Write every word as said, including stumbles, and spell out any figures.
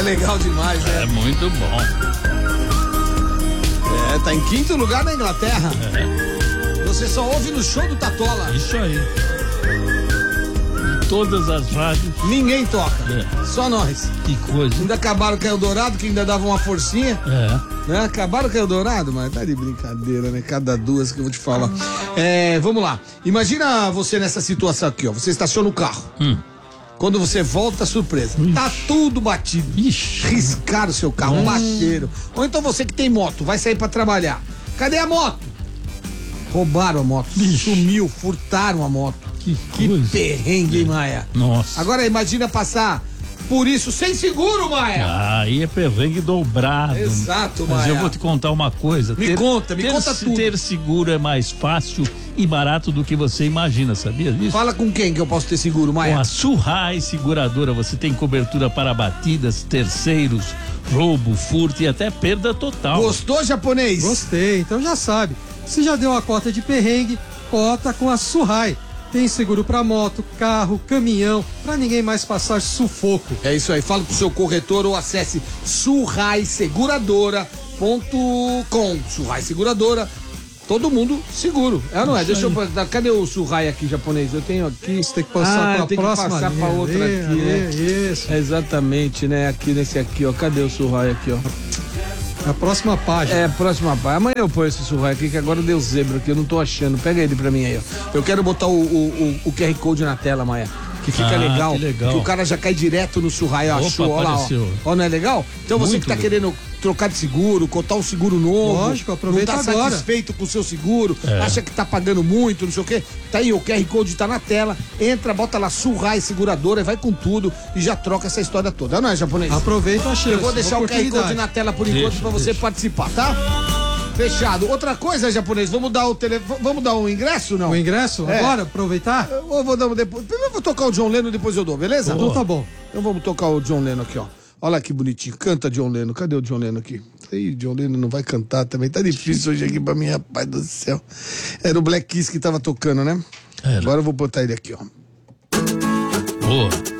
legal demais, né? É muito bom. É, tá em quinto lugar na Inglaterra. É. Você só ouve no show do Tatola. Isso aí. Em todas as rádios. Ninguém toca. É. Só nós. Que coisa. Ainda acabaram com o Eldorado, que ainda dava uma forcinha. É. Né? Acabaram com o Eldorado, mas tá de brincadeira, né? Cada duas que eu vou te falar. É, vamos lá. Imagina você nessa situação aqui, ó. Você estaciona o carro. Hum. Quando você volta, surpresa. Ixi. Tá tudo batido. Ixi. Riscaram o seu carro, Hum. bateram. Ou então você que tem moto, vai sair pra trabalhar. Cadê a moto? Roubaram a moto. Ixi. Sumiu, furtaram a moto. Que, Que coisa. perrengue, hein, Maia? Nossa. Agora imagina passar por isso sem seguro, Maia. Ah, aí é perrengue dobrado. Exato, Mas Maia. eu vou te contar uma coisa. Me conta, me ter, conta tudo. Ter seguro é mais fácil e barato do que você imagina, sabia disso? Fala com quem que eu posso ter seguro, Maia? Com a Surrai Seguradora você tem cobertura para batidas, terceiros, roubo, furto e até perda total. Gostou, japonês? Gostei, então já sabe. Se já deu uma cota de perrengue, cota com a Surrai. Tem seguro para moto, carro, caminhão, para ninguém mais passar sufoco. É isso aí, fala com o seu corretor ou acesse surrai seguradora ponto com. Surrai Seguradora, todo mundo seguro. É ou não é? Deixa eu perguntar, cadê o Surrai aqui, japonês? Eu tenho aqui. Você tem que passar ah, para a tem próxima que passar linha. para outra Ali, aqui, ali, né? Isso. É exatamente, né? Aqui nesse aqui, ó. Cadê o Surrai aqui, ó? A próxima página. É, próxima página. Amanhã eu ponho esse Surrai aqui, que agora deu zebra aqui, eu não tô achando. Pega ele pra mim aí, ó. Eu quero botar o, o, o, o Q R Code na tela, Maia. Que fica Ah, legal, que legal. que o cara já cai direto no Surrai, ó. Opa, Show, ó lá, ó. apareceu. Ó, não é legal? Então você Muito que tá legal. querendo trocar de seguro, cotar um seguro novo. Lógico, aproveita não tá agora. satisfeito com o seu seguro, É. acha que tá pagando muito, não sei o quê. Tá aí, o Q R Code tá na tela. Entra, bota lá Surrai Seguradora, e vai com tudo e já troca essa história toda. Não é, japonês? Aproveita a chance. Eu vou deixar o Q R Code oportunidade. na tela por enquanto Deixa, pra você deixa. participar, tá? Fechado. Outra coisa, japonês, vamos dar o tele... vamos dar um ingresso, não? O ingresso? É. Agora, aproveitar? Eu vou dar um depois. Primeiro eu vou tocar o John Lennon, depois eu dou, beleza? Então tá bom. Então vamos tocar o John Lennon aqui, ó. Olha que bonitinho. Canta, John Lennon. Cadê o John Lennon aqui? Ih, John Lennon não vai cantar também. Tá difícil hoje aqui pra mim, rapaz do céu. Era o Black Kiss que tava tocando, né? Era. Agora eu vou botar ele aqui, ó. Boa.